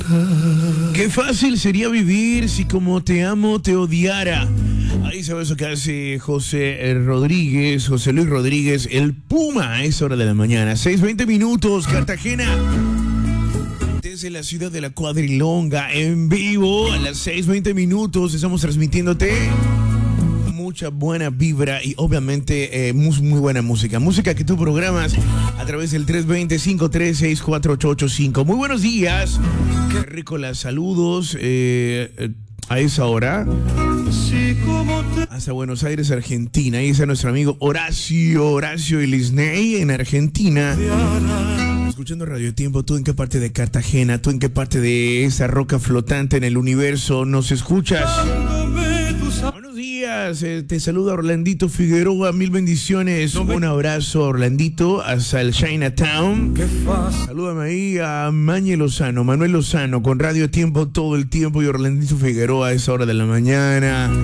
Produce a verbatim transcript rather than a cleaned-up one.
Qué fácil sería vivir si como te amo te odiara. Ahí sabes lo que hace José Rodríguez, José Luis Rodríguez, el Puma, a esa hora de la mañana. seis veinte minutos, Cartagena. Desde la ciudad de la Cuadrilonga, en vivo, a las seis veinte minutos, estamos transmitiéndote mucha buena vibra y obviamente eh, muy, muy buena música. Música que tú programas a través del tres dos cero, cinco tres seis, cuatro ocho ocho cinco. Muy buenos días. Qué rico las saludos eh, eh, a esa hora. Hasta Buenos Aires, Argentina. Ahí está nuestro amigo Horacio, Horacio Elisney en Argentina. Escuchando Radio Tiempo, ¿tú en qué parte de Cartagena? ¿Tú en qué parte de esa roca flotante en el universo nos escuchas? Buenos días, eh, te saluda Orlandito Figueroa, mil bendiciones, un abrazo Orlandito hasta el Chinatown. Salúdame ahí a Mañe Lozano, Manuel Lozano, con Radio Tiempo todo el tiempo y Orlandito Figueroa a esa hora de la mañana.